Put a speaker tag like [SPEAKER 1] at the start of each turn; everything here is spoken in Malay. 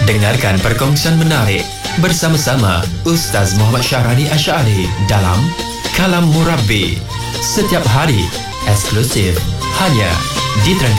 [SPEAKER 1] Dengarkan perkongsian menarik bersama-sama Ustaz Muhammad Syahrani Asy'ari dalam Kalam Murabbi setiap hari, eksklusif hanya di Terangkan.